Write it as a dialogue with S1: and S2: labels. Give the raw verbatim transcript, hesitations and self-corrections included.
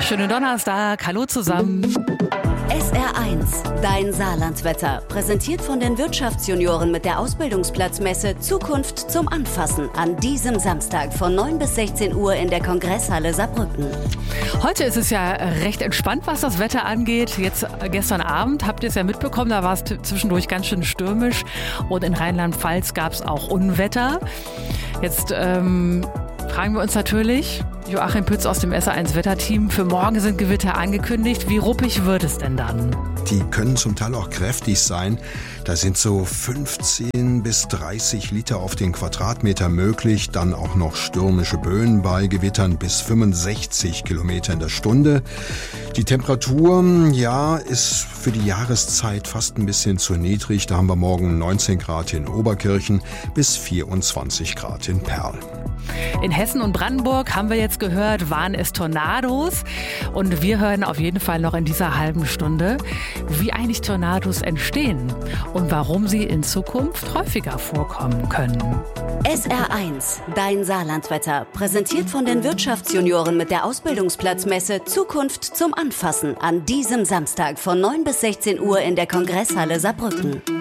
S1: Schönen Donnerstag, hallo zusammen.
S2: S R eins, dein Saarlandwetter, präsentiert von den Wirtschaftsjunioren mit der Ausbildungsplatzmesse Zukunft zum Anfassen an diesem Samstag von neun bis sechzehn Uhr in der Kongresshalle Saarbrücken.
S1: Heute ist es ja recht entspannt, was das Wetter angeht. Jetzt gestern Abend habt ihr es ja mitbekommen, da war es zwischendurch ganz schön stürmisch und in Rheinland-Pfalz gab es auch Unwetter. Jetzt ähm, fragen wir uns natürlich, Joachim Pütz aus dem S R eins Wetterteam, für morgen sind Gewitter angekündigt. Wie ruppig wird es denn dann?
S3: Die können zum Teil auch kräftig sein. Da sind so fünfzehn bis dreißig Liter auf den Quadratmeter möglich. Dann auch noch stürmische Böen bei Gewittern bis fünfundsechzig Kilometer in der Stunde. Die Temperatur, ja, ist für die Jahreszeit fast ein bisschen zu niedrig. Da haben wir morgen neunzehn Grad in Oberkirchen bis vierundzwanzig Grad in Perl.
S1: In Hessen und Brandenburg, haben wir jetzt gehört, waren es Tornados. Und wir hören auf jeden Fall noch in dieser halben Stunde, wie eigentlich Tornados entstehen und warum sie in Zukunft häufiger vorkommen können.
S2: S R eins, dein Saarlandwetter, präsentiert von den Wirtschaftsjunioren mit der Ausbildungsplatzmesse Zukunft zum Anfassen an diesem Samstag von neun bis sechzehn Uhr in der Kongresshalle Saarbrücken.